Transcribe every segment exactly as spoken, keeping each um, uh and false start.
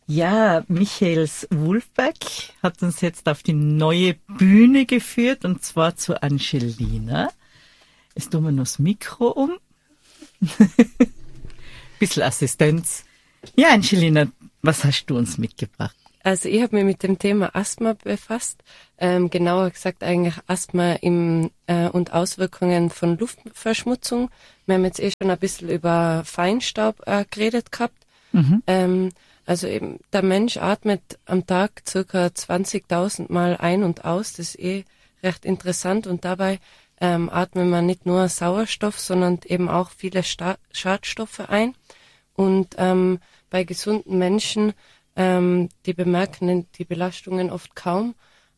Ja, Michaels Wulfberg hat uns jetzt auf die neue Bühne geführt, und zwar zu Angelina. Jetzt tun wir noch das Mikro um. Bisschen Assistenz. Ja, Angelina, was hast du uns mitgebracht? Also ich habe mich mit dem Thema Asthma befasst, ähm, genauer gesagt eigentlich Asthma im, äh, und Auswirkungen von Luftverschmutzung. Wir haben jetzt eh schon ein bisschen über Feinstaub äh, geredet gehabt. Mhm. Ähm, also eben der Mensch atmet am Tag circa zwanzigtausend Mal ein und aus, das ist eh recht interessant, und dabei ähm, atmen wir nicht nur Sauerstoff, sondern eben auch viele Sta- Schadstoffe ein. Und ähm, bei gesunden Menschen, ähm, die bemerken die Belastungen oft kaum,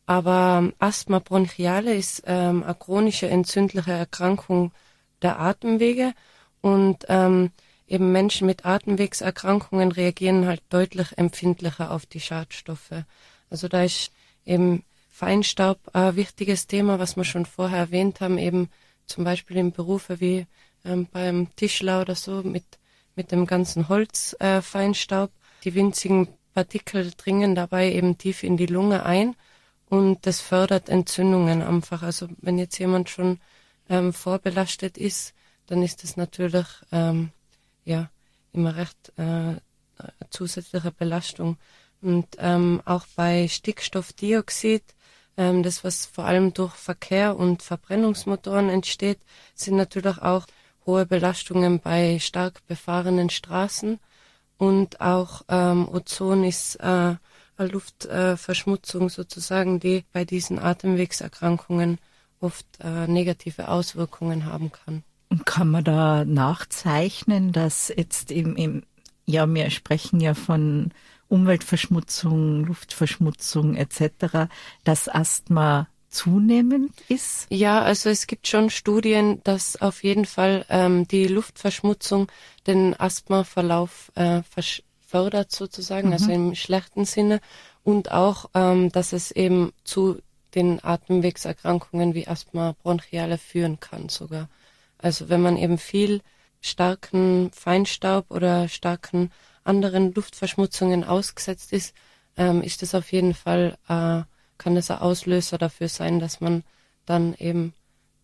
aber Asthma bronchiale ist ähm, eine chronische entzündliche Erkrankung der Atemwege, und ähm, eben Menschen mit Atemwegserkrankungen reagieren halt deutlich empfindlicher auf die Schadstoffe. Also da ist eben Feinstaub ein wichtiges Thema, was wir schon vorher erwähnt haben, eben zum Beispiel in Berufe wie ähm, beim Tischler oder so mit mit dem ganzen Holzfeinstaub. Äh, die winzigen Partikel dringen dabei eben tief in die Lunge ein, und das fördert Entzündungen einfach. Also wenn jetzt jemand schon ähm, vorbelastet ist, dann ist das natürlich ähm, ja immer recht äh, zusätzliche Belastung. Und ähm, auch bei Stickstoffdioxid, ähm, das was vor allem durch Verkehr und Verbrennungsmotoren entsteht, sind natürlich auch hohe Belastungen bei stark befahrenen Straßen, und auch ähm, Ozon ist äh, eine Luftverschmutzung äh, sozusagen, die bei diesen Atemwegserkrankungen oft äh, negative Auswirkungen haben kann. Und kann man da nachzeichnen, dass jetzt im, im ja, wir sprechen ja von Umweltverschmutzung, Luftverschmutzung et cetera, dass Asthma zunehmend ist? Ja, also es gibt schon Studien, dass auf jeden Fall ähm, die Luftverschmutzung den Asthmaverlauf äh, fördert sozusagen, mhm. also im schlechten Sinne, und auch, ähm, dass es eben zu den Atemwegserkrankungen wie Asthma bronchiale führen kann sogar. Also wenn man eben viel starken Feinstaub oder starken anderen Luftverschmutzungen ausgesetzt ist, ähm, ist das auf jeden Fall äh, kann das ein Auslöser dafür sein, dass man dann eben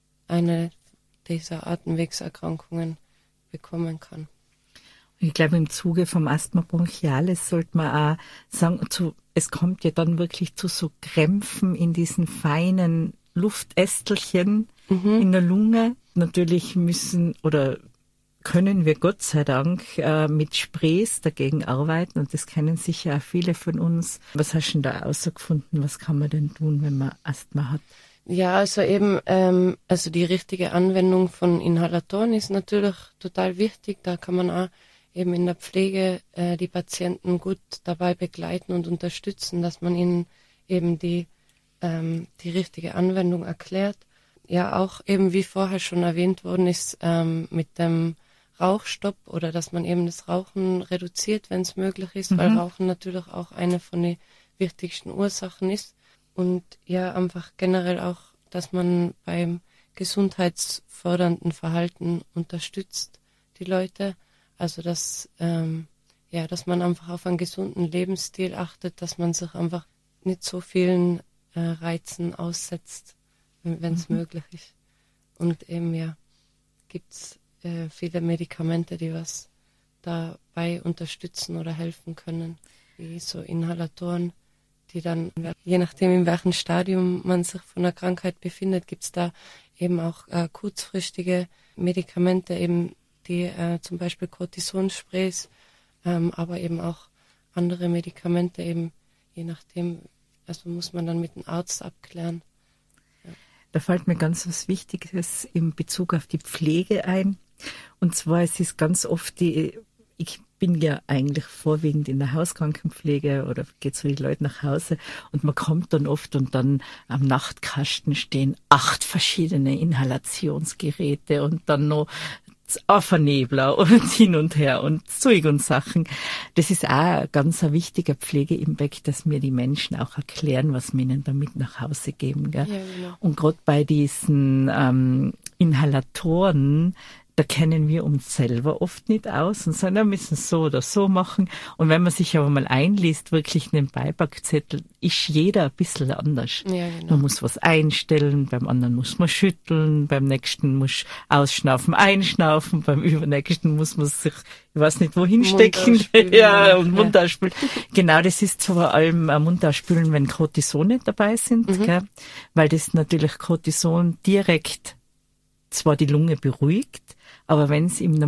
eine dieser Atemwegserkrankungen bekommen kann. Ich glaube, im Zuge vom Asthma bronchialis sollte man auch sagen, zu, es kommt ja dann wirklich zu so Krämpfen in diesen feinen Luftästelchen mhm. in der Lunge. Natürlich müssen oder können wir Gott sei Dank äh, mit Sprays dagegen arbeiten, und das kennen sicher auch viele von uns. Was hast du denn da herausgefunden? Was kann man denn tun, wenn man Asthma hat? Ja, also eben, ähm, also die richtige Anwendung von Inhalatoren ist natürlich total wichtig. Da kann man auch eben in der Pflege äh, die Patienten gut dabei begleiten und unterstützen, dass man ihnen eben die, ähm, die richtige Anwendung erklärt. Ja, auch eben wie vorher schon erwähnt worden ist, ähm, mit dem Rauchstopp, oder dass man eben das Rauchen reduziert, wenn es möglich ist, mhm. weil Rauchen natürlich auch eine von den wichtigsten Ursachen ist. Und ja, einfach generell auch, dass man beim gesundheitsfördernden Verhalten unterstützt die Leute. Also dass, ähm, ja, dass man einfach auf einen gesunden Lebensstil achtet, dass man sich einfach nicht so vielen äh, Reizen aussetzt, wenn es mhm. möglich ist. Und eben, ja, gibt's äh, viele Medikamente, die was dabei unterstützen oder helfen können, wie so Inhalatoren, die dann, je nachdem in welchem Stadium man sich von der Krankheit befindet, gibt's da eben auch äh, kurzfristige Medikamente, eben die äh, zum Beispiel Cortisonsprays, ähm, aber eben auch andere Medikamente, eben je nachdem, also muss man dann mit dem Arzt abklären. Ja. Da fällt mir ganz was Wichtiges in Bezug auf die Pflege ein. Und zwar, es ist ganz oft die, ich bin ja eigentlich vorwiegend in der Hauskrankenpflege oder geht so die Leute nach Hause, und man kommt dann oft und dann am Nachtkasten stehen acht verschiedene Inhalationsgeräte und dann noch Vernebler und hin und her und Zeug und Sachen. Das ist auch ein ganz ein wichtiger Pflegeimpact, dass mir die Menschen auch erklären, was wir ihnen damit nach Hause geben. Gell? Ja, genau. Und gerade bei diesen ähm, Inhalatoren, da kennen wir uns selber oft nicht aus und sagen, wir müssen es so oder so machen. Und wenn man sich aber mal einliest, wirklich in den Beipackzettel, ist jeder ein bisschen anders. Ja, genau. Man muss was einstellen, beim anderen muss man schütteln, beim nächsten muss ausschnaufen, einschnaufen, beim übernächsten muss man sich, ich weiß nicht, wohin stecken. Ja, und Mund ja. ausspülen. Genau, das ist vor allem ein Mund ausspülen, wenn Cortisone dabei sind, Mhm. gell? Weil das natürlich Cortison direkt zwar die Lunge beruhigt, aber wenn es im